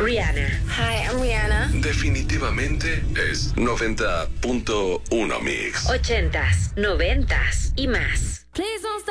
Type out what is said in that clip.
Rihanna. Hi, I'm Rihanna. Definitivamente es 90.1 Mix. 80s, 90s y más. Please don't stop.